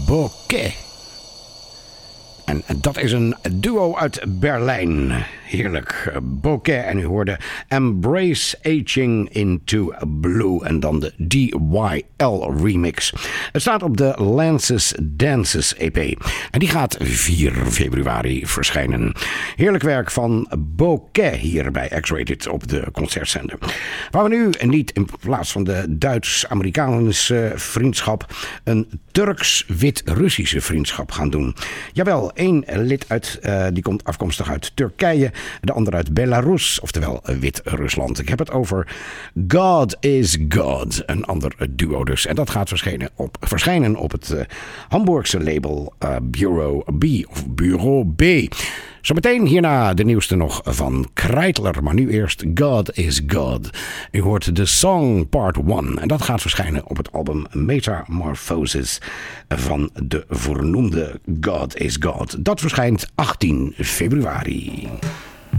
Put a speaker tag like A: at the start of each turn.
A: Bouquet. En dat is een duo uit Berlijn. Heerlijk. Bouquet. En u hoorde Embrace Aging into Blue. En dan de DYL remix. Het staat op de Lances Dances EP. En die gaat 4 februari verschijnen. Heerlijk werk van Bouquet hier bij X-Rated op de concertzender. Waar we nu niet in plaats van de Duits-Amerikaanse vriendschap een Turks-Wit-Russische vriendschap gaan doen. Jawel, 1 lid die komt afkomstig uit Turkije, de ander uit Belarus, oftewel Wit-Rusland. Ik heb het over God is God, een ander duo dus. En dat gaat verschijnen op het Hamburgse label Bureau B of Bureau B. Zometeen hierna de nieuwste nog van Kreitler, maar nu eerst God is God. U hoort de Song Part 1 en dat gaat verschijnen op het album Metamorphosis van de voornoemde God is God. Dat verschijnt 18 februari.